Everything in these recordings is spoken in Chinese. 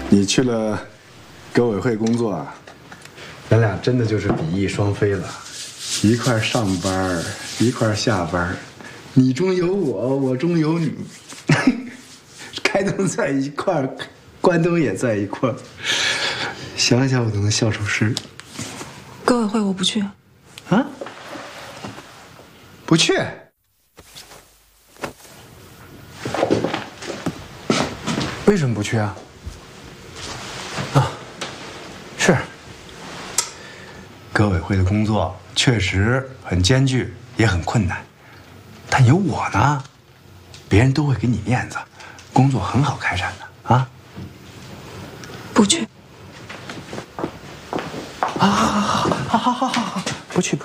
你去了革委会工作啊，咱俩真的就是比翼双飞了，一块上班，一块下班，你中有我，我中有你，开灯在一块，关灯也在一块，想想我都能笑出声。 革委会我不去。 啊？不去？为什么不去啊？啊，是。革委会的工作确实很艰巨，也很困难，但有我呢，别人都会给你面子，工作很好开展的啊。 不去。 好，不去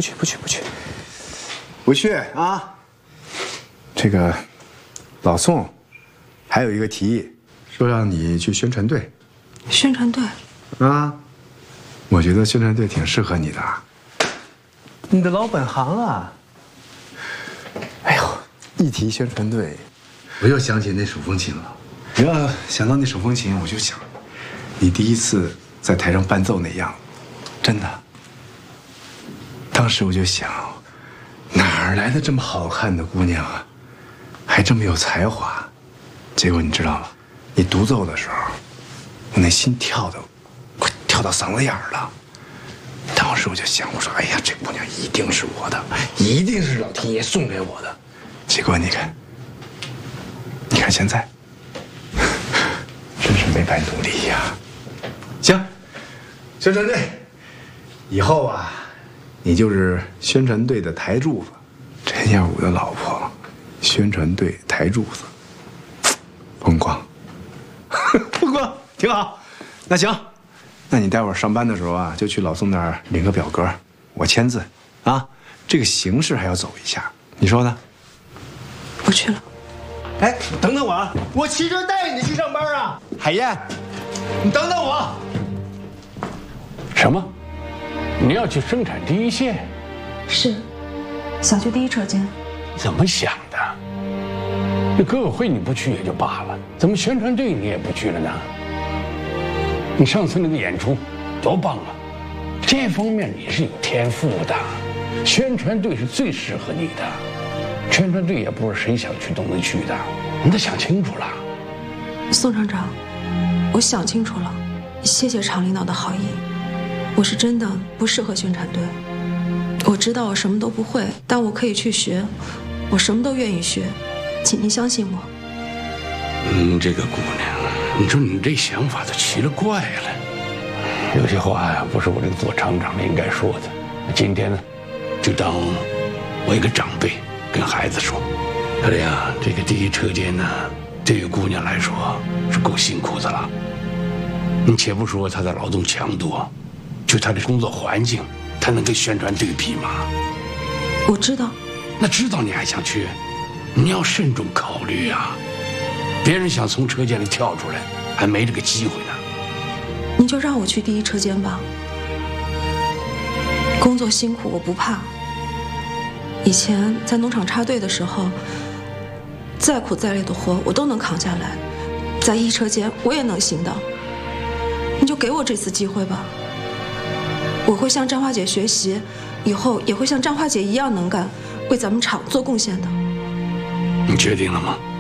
啊！这个老宋还有一个提议，说让你去宣传队。 宣传队？ 啊，我觉得宣传队挺适合你的，你的老本行啊。哎呦，一提宣传队，我又想起那手风琴了。我要想到那手风琴，我就想，你第一次在台上伴奏那样，真的。当时我就想，哪儿来的这么好看的姑娘啊，还这么有才华？结果你知道吗？你独奏的时候，我那心跳的快跳到嗓子眼儿了。当时我就想，我说，哎呀，这姑娘一定是我的，一定是老天爷送给我的。结果你看现在，真是没白努力呀。行，宣传队，以后啊。你就是宣传队的台柱子，这样我的老婆，宣传队台柱子，风光，风光挺好。那行，那你待会儿上班的时候啊，就去老宋那儿领个表格，我签字啊。这个形式还要走一下，你说呢？ 不去了。 哎，等等我啊，我骑车带你去上班啊，海燕，你等等我。 什么？你要去生产第一线？ 是，想去第一车间。 怎么想的？那革委会你不去也就罢了，怎么宣传队你也不去了呢？你上次那个演出多棒啊！这方面你是有天赋的，宣传队是最适合你的。宣传队也不是谁想去都能去的，你得想清楚了。 宋厂长，我想清楚了，谢谢厂领导的好意。我是真的不适合宣传队，我知道我什么都不会，但我可以去学，我什么都愿意学，请您相信我。 这个姑娘，你说你这想法都奇了怪了。有些话呀，不是我这个做厂长的应该说的。今天呢，就当我一个长辈跟孩子说，小李啊，这个第一车间呢，对于姑娘来说是够辛苦的了。你且不说她的劳动强度，就她的工作环境，她能跟宣传队比吗？ 我知道。 那知道你还想去？你要慎重考虑啊！别人想从车间里跳出来，还没这个机会呢。 你就让我去第一车间吧。工作辛苦我不怕。以前在农场插队的时候，再苦再累的活我都能扛下来，在一车间我也能行的。你就给我这次机会吧。我会向张花姐学习，以后也会像张花姐一样能干，为咱们厂做贡献的。 你确定了吗？